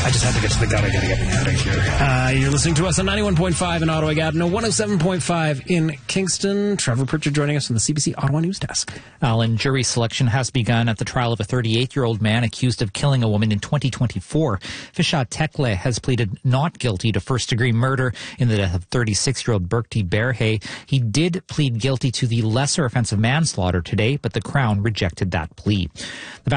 I just had to get to the gut. I got to get me out of here. You're listening to us on 91.5 in Ottawa, Gatineau, 107.5 in Kingston. Trevor Pritchard joining us from the CBC Ottawa News Desk. Alan, jury selection has begun at the trial of a 38-year-old man accused of killing a woman in 2024. Fishad Tekle has pleaded not guilty to first-degree murder in the death of 36-year-old Berkti Berhe. He did plead guilty to the lesser offense of manslaughter today, but the Crown rejected that plea. The